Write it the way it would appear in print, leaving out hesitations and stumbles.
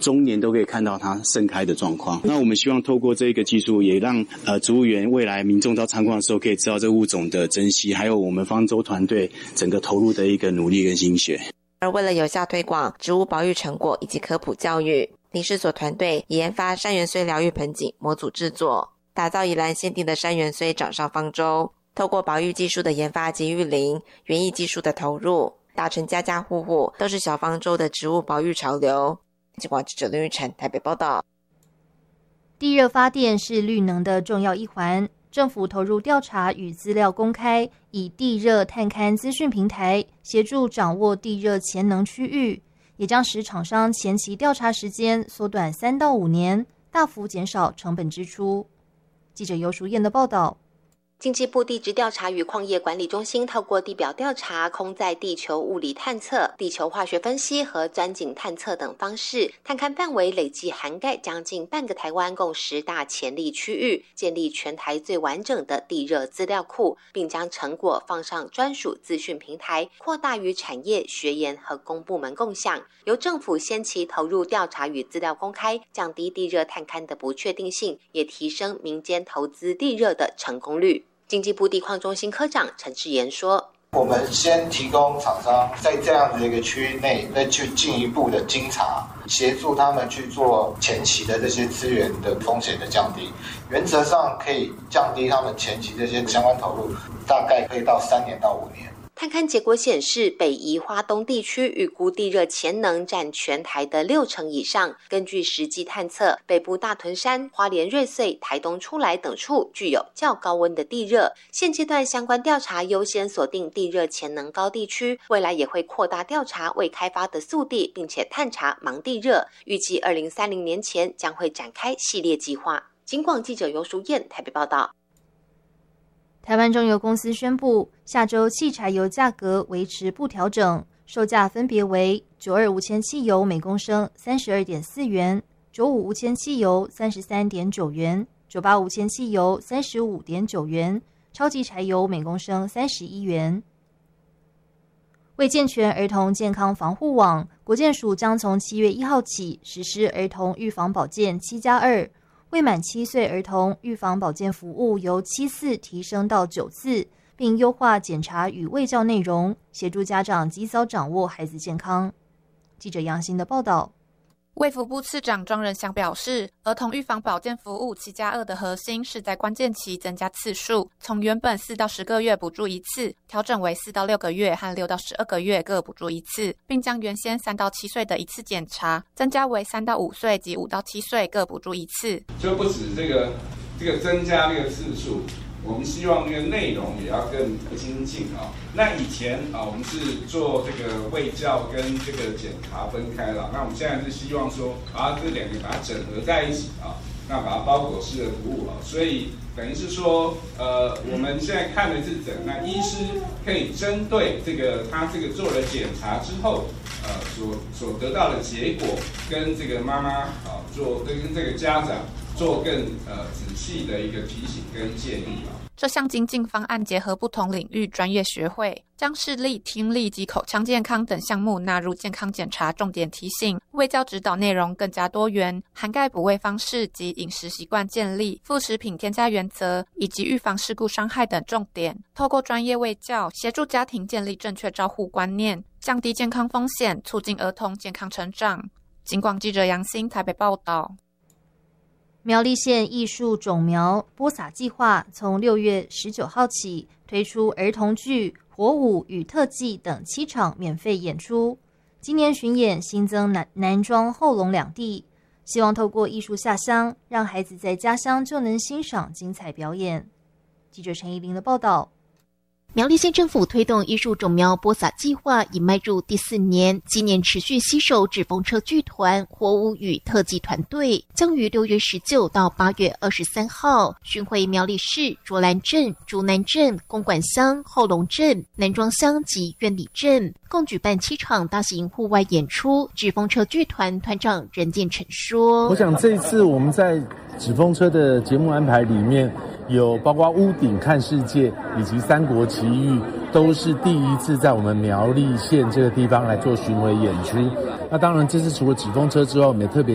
终年都可以看到它盛开的状况。那我们希望透过这个技术，也让植物园未来民众到参观的时候，可以知道这个物种的珍惜，还有我们方舟团队整个投入的一个努力跟心血。 而为了有效推广植物保育成果以及科普教育，林试所团队也研发山元荽疗愈盆景模组制作，打造宜兰限定的山元荽掌上方舟。透过保育技术的研发及育林，园艺技术的投入，达成家家户户都是小方舟的植物保育潮流。警广记者林玉婵台北报道。 地热发电是绿能的重要一环，政府投入调查与资料公开，以地热探勘资讯平台协助掌握地热潜能区域，也将使厂商前期调查时间缩短3到5年，大幅减少成本支出。记者游淑燕的报道。 经济部地质调查与矿业管理中心透过地表调查、空在地球物理探测、地球化学分析和钻井探测等方式，探勘范围累计涵盖将近半个台湾共10大潜力区域，建立全台最完整的地热资料库，并将成果放上专属资讯平台，扩大与产业、学研和公部门共享。由政府先期投入调查与资料公开，降低地热探勘的不确定性，也提升民间投资地热的成功率。经济部地矿中心科长陈志言说， 我们先提供厂商在这样的一个区域内再去进一步的精查，协助他们去做前期的这些资源的风险的降低，原则上可以降低他们前期这些相关投入，大概可以到3年到5年。 探勘结果显示，北宜花东地区预估地热潜能占全台的60%以上。根据实际探测，北部大屯山、花莲瑞穗、台东出来等处具有较高温的地热。现阶段相关调查优先锁定地热潜能高地区，未来也会扩大调查未开发的速地，并且探查盲地热。预计2030年前将会展开系列计划。警广记者游淑燕台北报道。 台湾中油公司宣布，下周汽柴油价格维持不调整，售价分别为92无铅汽油每公升32.4元，95无铅汽油33.9元，98无铅汽油35.9元，超级柴油每公升31元。为健全儿童健康防护网，国健署将从7月1号起实施儿童预防保健7+2。未满7岁儿童预防保健服务由7次提升到9次，并优化检查与卫教内容，协助家长及早掌握孩子健康。记者杨欣的报道。 卫福部次长庄仁祥表示，儿童预防保健服务7+2的核心是在关键期增加次数，从原本4到10个月补助1次，调整为4到6个月和6到12个月各补助1次，并将原先3到7岁的1次检查增加为3到5岁及5到7岁各补助1次。 就不止这个增加这个次数，我们希望这个内容也要更精进啊。那以前啊，我们是做这个卫教跟这个检查分开了，那我们现在是希望说把这两个把它整合在一起啊，那把它包裹式的服务啊，所以等于是说我们现在看的是诊，那医师可以针对这个他这个做了检查之后所得到的结果，跟这个妈妈啊跟这个家长做更仔细的一个提醒跟建议啊。 这项精进方案结合不同领域专业学会，将视力、听力及口腔健康等项目纳入健康检查重点提醒，卫教指导内容更加多元，涵盖补位方式及饮食习惯建立、副食品添加原则以及预防事故伤害等重点。透过专业卫教，协助家庭建立正确照护观念，降低健康风险，促进儿童健康成长。警广记者杨欣台北报道。 苗栗县艺术种苗播撒计划从6月19号起推出儿童剧、火舞与特技等7场免费演出。今年巡演新增南庄、后龙2地，希望透过艺术下乡，让孩子在家乡就能欣赏精彩表演。记者陈怡玲的报道。 苗栗县政府推动艺术种苗播撒计划已迈入第4年，今年持续携手纸风车剧团、火舞与特技团队，将于6月19到8月23号巡回苗栗市卓兰镇、竹南镇、公馆乡、后龙镇、南庄乡及苑里镇，共举办7场大型户外演出。纸风车剧团团长任建成说：“ 我想这一次我们在纸风车的节目安排里面，有包括屋顶看世界以及三国奇遇，都是第一次在我们苗栗县这个地方来做巡回演出。那当然这次除了纸风车之外，我们也特别